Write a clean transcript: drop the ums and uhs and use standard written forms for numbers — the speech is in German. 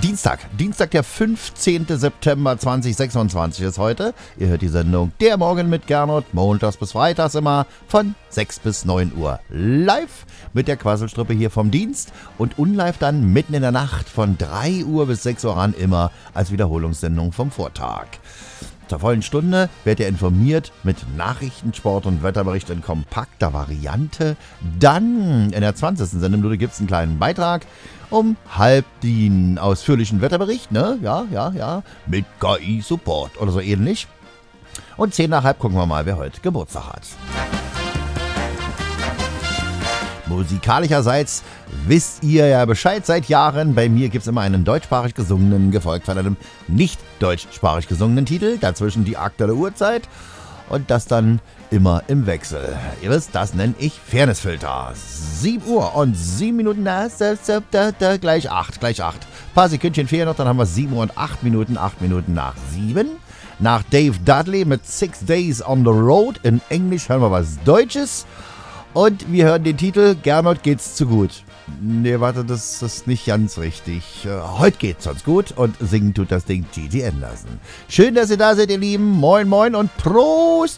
Dienstag, der 15. September 2026 ist heute. Ihr hört die Sendung Der Morgen mit Gernot, montags bis freitags immer von 6 bis 9 Uhr live mit der Quasselstrippe hier vom Dienst und unlive dann mitten in der Nacht von 3 Uhr bis 6 Uhr an immer als Wiederholungssendung vom Vortag. Zur vollen Stunde werdet ihr informiert mit Nachrichten, Sport und Wetterbericht in kompakter Variante. Dann in der 20. Sendeminute gibt es einen kleinen Beitrag um halb den ausführlichen Wetterbericht, ne? Ja, mit KI-Support oder so ähnlich. Und 10 nach halb gucken wir mal, wer heute Geburtstag hat. Musikalischerseits wisst ihr ja Bescheid seit Jahren. Bei mir gibt es immer einen deutschsprachig gesungenen, gefolgt von einem nicht deutschsprachig gesungenen Titel. Dazwischen die aktuelle Uhrzeit und das dann immer im Wechsel. Ihr wisst, das nenne ich Fairnessfilter. 7 Uhr und 7 Minuten, gleich 8. Paar Sekündchen fehlen noch, dann haben wir 7 Uhr und 8 Minuten nach 7. Nach Dave Dudley mit 6 Days on the Road. In Englisch hören wir was Deutsches. Und wir hören den Titel Gernot geht's zu gut. Nee, warte, das ist nicht ganz richtig. Heute geht's uns gut und singen tut das Ding Gigi Anderson. Schön, dass ihr da seid, ihr Lieben. Moin, moin und Prost!